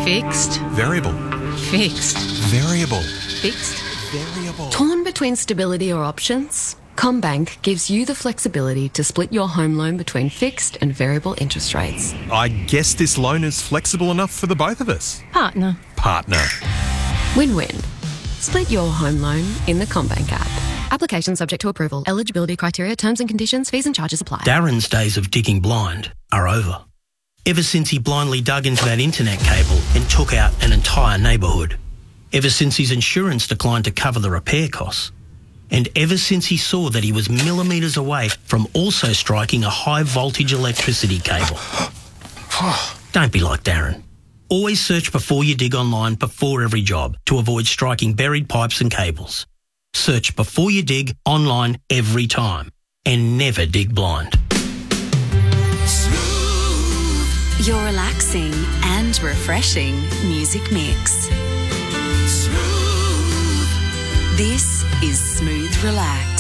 Fixed. Variable. Fixed. Variable. Fixed. Variable. Torn between stability or options? CommBank gives you the flexibility to split your home loan between fixed and variable interest rates. I guess this loan is flexible enough for the both of us. Partner. Partner. Win-win. Split your home loan in the CommBank app. Application subject to approval. Eligibility criteria, terms and conditions, fees and charges apply. Darren's days of digging blind are over. Ever since he blindly dug into that internet cable and took out an entire neighbourhood. Ever since his insurance declined to cover the repair costs. And ever since he saw that he was millimetres away from also striking a high voltage electricity cable. Don't be like Darren. Always search before you dig online before every job to avoid striking buried pipes and cables. Search before you dig online every time and never dig blind. Smooth. Your relaxing and refreshing music mix. Smooth. This is Smooth Relax.